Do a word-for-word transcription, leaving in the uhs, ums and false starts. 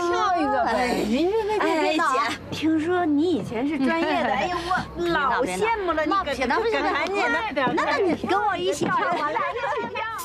跳一个呗。您别别别闹！ 姐，听说你以前是专业的，哎呀，我老羡慕了。你别闹，别闹，别闹， 赶紧的，那那你跟我一起跳吧，来。